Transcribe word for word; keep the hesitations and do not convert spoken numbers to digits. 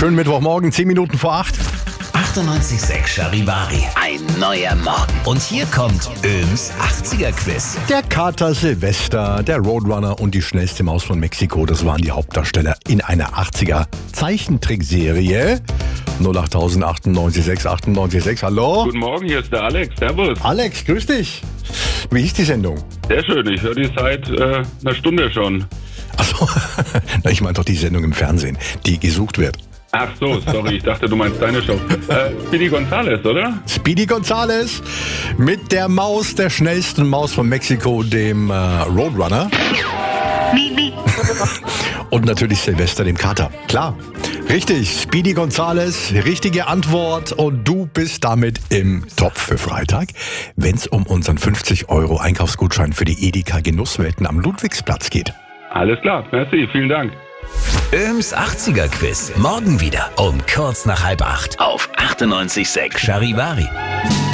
Schönen Mittwochmorgen, zehn Minuten vor acht. achtundneunzig Komma sechs Charivari. Ein neuer Morgen. Und hier kommt Öms achtziger-Quiz. Der Kater Silvester, der Roadrunner und die schnellste Maus von Mexiko, das waren die Hauptdarsteller in einer achtziger-Zeichentrickserie. null acht achtundneunzig sechs achtundneunzig sechs, hallo? Guten Morgen, hier ist der Alex. Servus. Alex, grüß dich. Wie hieß die Sendung? Sehr schön, ich höre die seit äh, einer Stunde schon. Achso, ich meine doch die Sendung im Fernsehen, die gesucht wird. Ach so, sorry, ich dachte, du meinst deine Show. Äh, Speedy Gonzales, oder? Speedy Gonzales mit der Maus, der schnellsten Maus von Mexiko, dem äh, Roadrunner. Und natürlich Silvester, dem Kater. Klar, richtig, Speedy Gonzales, richtige Antwort und du bist damit im Topf für Freitag, wenn es um unseren fünfzig Euro Einkaufsgutschein für die Edeka Genusswelten am Ludwigsplatz geht. Alles klar, merci, vielen Dank. Öms achtziger-Quiz. Morgen wieder um kurz nach halb acht. Auf achtundneunzig Komma sechs Charivari.